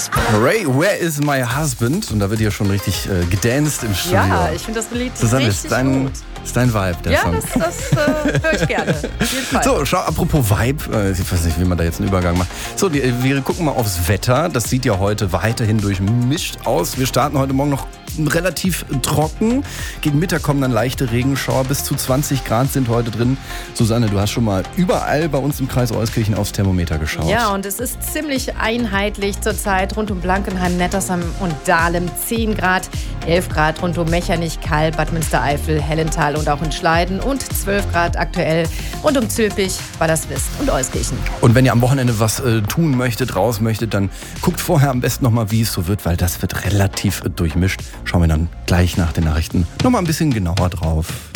Ray, Where is my husband? Und da wird hier schon richtig gedanced im Studio. Ja, ich finde das Lied Susanne, richtig gut. Ist dein Vibe, der Song? Ja, das höre ich gerne. Auf jeden Fall. So, schau, apropos Vibe, ich weiß nicht, wie man da jetzt einen Übergang macht. So, wir gucken mal aufs Wetter. Das sieht ja heute weiterhin durchmischt aus. Wir starten heute Morgen noch relativ trocken. Gegen Mittag kommen dann leichte Regenschauer. Bis zu 20 Grad sind heute drin. Susanne, du hast schon mal überall bei uns im Kreis Euskirchen aufs Thermometer geschaut. Ja, und es ist ziemlich einheitlich zurzeit rund um Blankenheim, Nettersheim und Dahlem 10 Grad, 11 Grad rund um Mechernich, Kall, Bad Münstereifel, Hellental und auch in Schleiden und 12 Grad aktuell rund um Zülpich, Walderswist und Euskirchen. Und wenn ihr am Wochenende was tun möchtet, raus möchtet, dann guckt vorher am besten nochmal, wie es so wird, weil das wird relativ durchmischt. Schauen wir dann gleich nach den Nachrichten nochmal ein bisschen genauer drauf.